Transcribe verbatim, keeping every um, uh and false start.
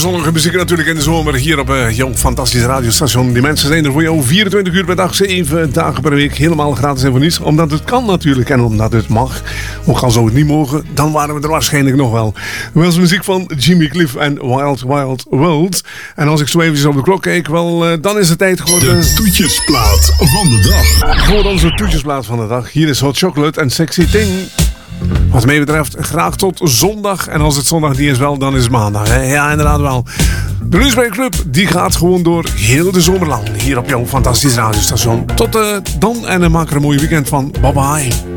zonnige muziek natuurlijk in de zomer hier op uh, jouw fantastische radiostation. Die mensen zijn er voor jou vierentwintig uur per dag, zeven dagen per week. Helemaal gratis en voor niets. Omdat het kan natuurlijk en omdat het mag. Ook al zou het niet mogen, dan waren we er waarschijnlijk nog wel. Dat was muziek van Jimmy Cliff en Wild Wild World. En als ik zo even op de klok kijk, wel, uh, dan is het tijd geworden. De toetjesplaat van de dag. Voor onze toetjesplaat van de dag. Hier is Hot Chocolate en Sexy Thing. Wat mij betreft, graag tot zondag. En als het zondag niet is wel, dan is het maandag. Hè? Ja, inderdaad wel. De Lunchbreak Club, die gaat gewoon door heel de zomer lang. Hier op jouw fantastische radiostation. Tot uh, dan en uh, maak er een mooi weekend van. Bye bye.